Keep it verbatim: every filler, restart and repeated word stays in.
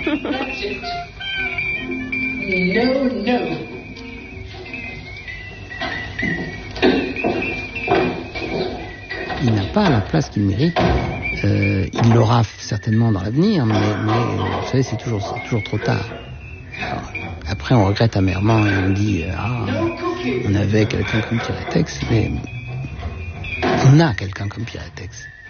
That's it. No, no. Il n'a pas la place qu'il mérite. Euh, il l'aura certainement dans l'avenir, mais, mais vous savez, c'est toujours, c'est toujours trop tard. Alors, après, on regrette amèrement et on dit ah, on avait quelqu'un comme Pierre Tex, mais on a quelqu'un comme Pierre Tex.